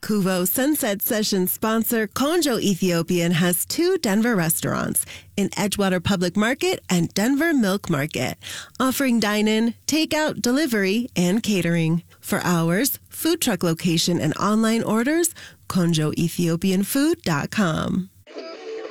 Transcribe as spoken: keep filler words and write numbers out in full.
Kuvo Sunset Sessions sponsor Konjo Ethiopian has two Denver restaurants in Edgewater Public Market and Denver Milk Market, offering dine-in, takeout, delivery, and catering. For hours, food truck location, and online orders, konjo ethiopian food dot com.